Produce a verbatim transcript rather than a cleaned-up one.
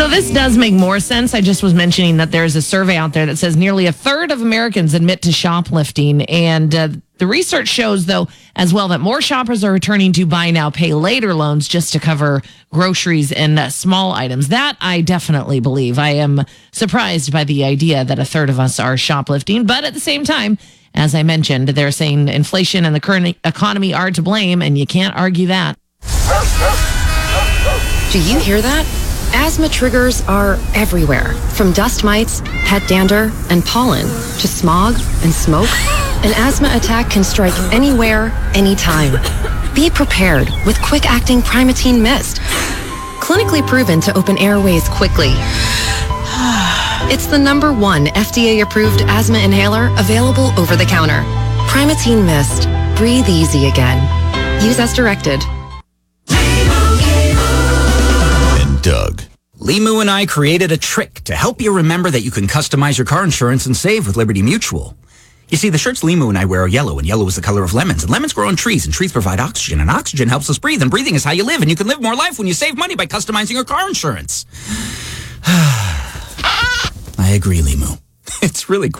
So this does make more sense. I just was mentioning that there's a survey out there that says nearly a third of Americans admit to shoplifting. And uh, the research shows, though, as well, that more shoppers are returning to buy now, pay later loans just to cover groceries and uh, small items. That I definitely believe. I am surprised by the idea that a third of us are shoplifting. But at the same time, as I mentioned, they're saying inflation and the current economy are to blame, and you can't argue that. Do you hear that? Asthma triggers are everywhere, from dust mites, pet dander, and pollen, to smog and smoke. An asthma attack can strike anywhere, anytime. Be prepared with quick-acting Primatene Mist. Clinically proven to open airways quickly. It's the number one F D A-approved asthma inhaler available over the counter. Primatene Mist. Breathe easy again. Use as directed. Doug. Limu and I created a trick to help you remember that you can customize your car insurance and save with Liberty Mutual. You see, the shirts Limu and I wear are yellow, and yellow is the color of lemons, and lemons grow on trees, and trees provide oxygen, and oxygen helps us breathe, and breathing is how you live, and you can live more life when you save money by customizing your car insurance. I agree, Limu. It's really cool.